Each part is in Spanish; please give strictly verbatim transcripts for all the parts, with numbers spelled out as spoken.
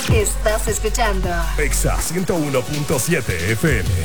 Estás escuchando Exa ciento uno punto siete F M.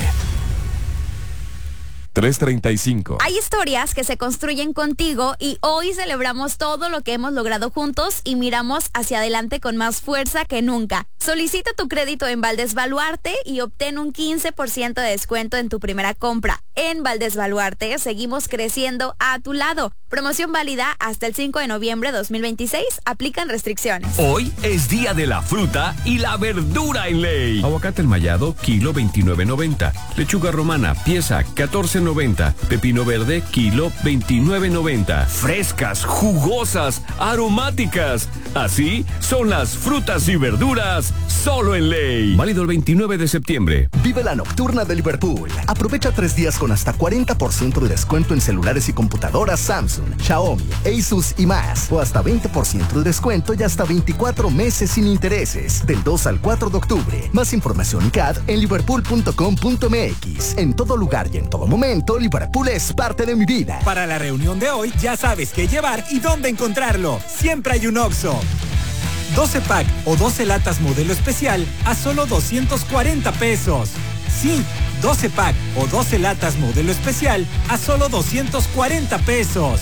tres treinta y cinco. Hay historias que se construyen contigo y hoy celebramos todo lo que hemos logrado juntos y miramos hacia adelante con más fuerza que nunca. Solicita tu crédito en Valdés Baluarte y obtén un quince por ciento de descuento en tu primera compra. En Valdés Baluarte seguimos creciendo a tu lado. Promoción válida hasta el cinco de noviembre de dos mil veintiséis. Aplican restricciones. Hoy es día de la fruta y la verdura en Ley. Aguacate enmayado, kilo veintinueve noventa. Lechuga romana, pieza catorce noventa. Pepino verde, kilo veintinueve noventa. Frescas, jugosas, aromáticas. Así son las frutas y verduras solo en Ley. Válido el veintinueve de septiembre. Vive la nocturna de Liverpool. Aprovecha tres días con hasta cuarenta por ciento de descuento en celulares y computadoras Samsung, Xiaomi, Asus y más. O hasta veinte por ciento de descuento y hasta veinticuatro meses sin intereses. Del dos al cuatro de octubre. Más información y C A D en liverpool punto com punto m x. En todo lugar y en todo momento, Liverpool es parte de mi vida. Para la reunión de hoy, ya sabes qué llevar y dónde encontrarlo. Siempre hay un Oxxo. doce pack o doce latas modelo especial a solo doscientos cuarenta pesos. Sí, doce pack o doce latas modelo especial a solo doscientos cuarenta pesos.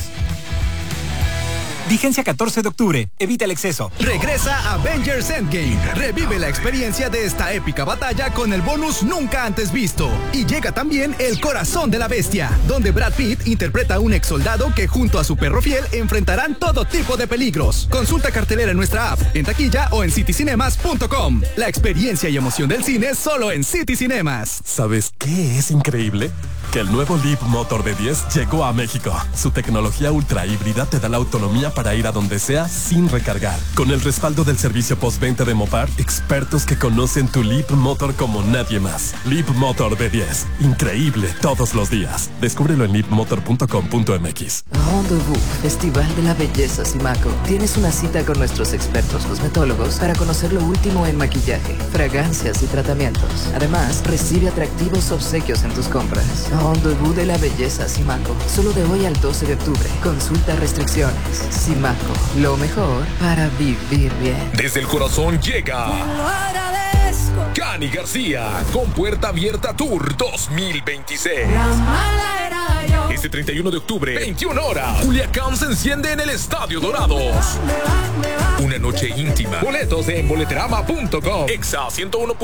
Vigencia catorce de octubre. Evita el exceso. Regresa Avengers Endgame. Revive la experiencia de esta épica batalla con el bonus nunca antes visto. Y llega también El Corazón de la Bestia, donde Brad Pitt interpreta a un ex soldado que junto a su perro fiel enfrentarán todo tipo de peligros. Consulta cartelera en nuestra app, en taquilla o en city cinemas punto com. La experiencia y emoción del cine solo en City Cinemas. ¿Sabes qué es increíble? Que el nuevo Leap Motor B diez llegó a México. Su tecnología ultra híbrida te da la autonomía para ir a donde sea sin recargar. Con el respaldo del servicio postventa de Mopar, expertos que conocen tu Leap Motor como nadie más. Leap Motor B diez. Increíble todos los días. Descúbrelo en leap motor punto com punto m x. Rendezvous, Festival de la Belleza Simaco. Tienes una cita con nuestros expertos cosmetólogos para conocer lo último en maquillaje, fragancias y tratamientos. Además, recibe atractivos obsequios en tus compras. Rendezvous de la Belleza Simaco. Solo de hoy al doce de octubre. Consulta restricciones. Simaco, lo mejor para vivir bien. Desde el corazón llega Cani García con Puerta Abierta Tour dos mil veintiséis. Este treinta y uno de octubre, veintiuna horas, Culiacán se enciende en el Estadio Dorados. Una noche íntima. Boletos en boleterama punto com. Exa ciento uno.